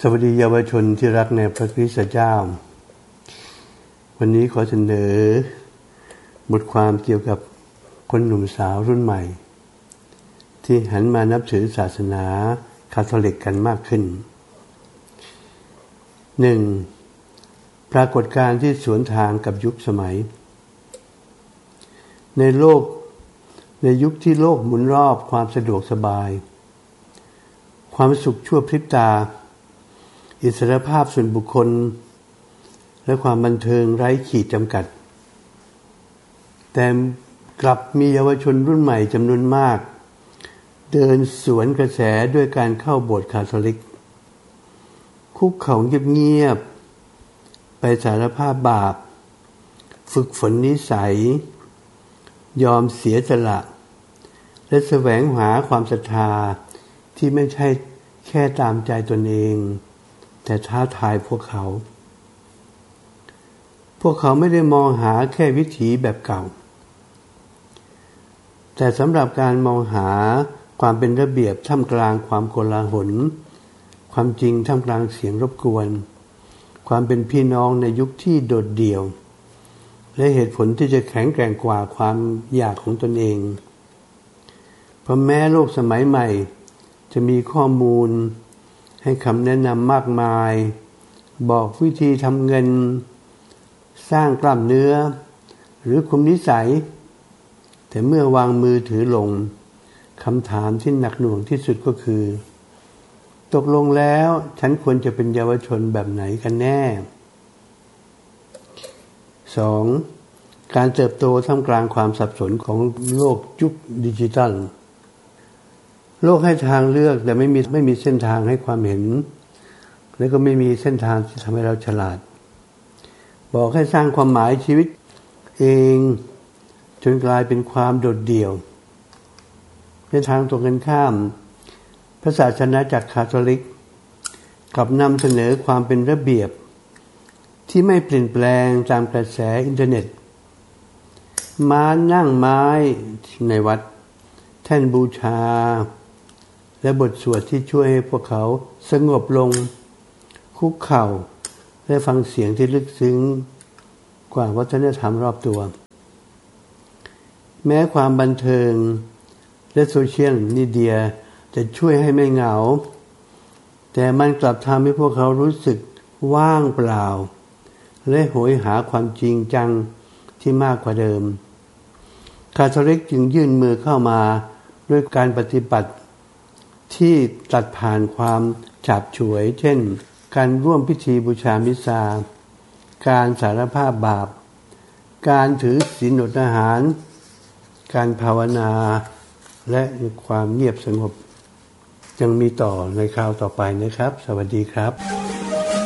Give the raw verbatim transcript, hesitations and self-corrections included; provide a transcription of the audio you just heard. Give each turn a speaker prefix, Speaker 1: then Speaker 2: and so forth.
Speaker 1: สวัสดีเยาวชนที่รักในพระคริสตเจ้าวันนี้ขอเสนอบทความเกี่ยวกับคนหนุ่มสาวรุ่นใหม่ที่หันมานับถือศาสนาคาทอลิกกันมากขึ้น หนึ่ง ปรากฏการณ์ที่สวนทางกับยุคสมัยในโลกในยุคที่โลกหมุนรอบความสะดวกสบายความสุขชั่วพริบตาอิสรภาพส่วนบุคคลและความบันเทิงไร้ขีดจำกัดแต่กลับมีเยาวชนรุ่นใหม่จำนวนมากเดินสวนกระแสด้วยการเข้าโบสถ์คาทอลิกคุกเข่าเงียบๆไปสารภาพบาปฝึกฝนนิสัยยอมเสียสละและแสวงหาความศรัทธาที่ไม่ใช่แค่ตามใจตนเองแต่ท้าทายพวกเขาพวกเขาไม่ได้มองหาแค่วิถีแบบเก่าแต่สำหรับการมองหาความเป็นระเบียบท่ามกลางความโกลาหลความจริงท่ามกลางเสียงรบกวนความเป็นพี่น้องในยุคที่โดดเดี่ยวและเหตุผลที่จะแข็งแกร่งกว่าความอยากของตนเองเพราะแม้โลกสมัยใหม่จะมีข้อมูลให้คำแนะนำมากมายบอกวิธีทำเงินสร้างกล้ามเนื้อหรือคุมนิสัยแต่เมื่อวางมือถือลงคำถามที่หนักหน่วงที่สุดก็คือตกลงแล้วฉันควรจะเป็นเยาวชนแบบไหนกันแน่ สอง การเติบโตท่ามกลางความสับสนของโลกยุคดิจิทัลโลกให้ทางเลือกแต่ไม่มีไม่มีเส้นทางให้ความเห็นและก็ไม่มีเส้นทางที่ทำให้เราฉลาดบอกให้สร้างความหมายชีวิตเองจนกลายเป็นความโดดเดี่ยวในทางตรงกันข้ามพระศาสนาจักรคาทอลิกกลับนำเสนอความเป็นระเบียบที่ไม่เปลี่ยนแปลงตามกระแสอินเทอร์เน็ตม้านั่งไม้ในวัดแท่นบูชาและบทสวดที่ช่วยให้พวกเขาสงบลงคุกเข่าและฟังเสียงที่ลึกซึ้งกว่าวัฒนธรรมรอบตัวแม้ความบันเทิงและโซเชียลมีเดียจะช่วยให้ไม่เหงาแต่มันกลับทำให้พวกเขารู้สึกว่างเปล่าและโหยหาความจริงจังที่มากกว่าเดิมคาทอลิกจึงยื่นมือเข้ามาด้วยการปฏิบัติที่ตัดผ่านความฉาบฉวยเช่นการร่วมพิธีบูชามิซาการสารภาพบาปการถือศีลอดอาหารการภาวนาและความเงียบสงบยังมีต่อในคราวต่อไปนะครับสวัสดีครับ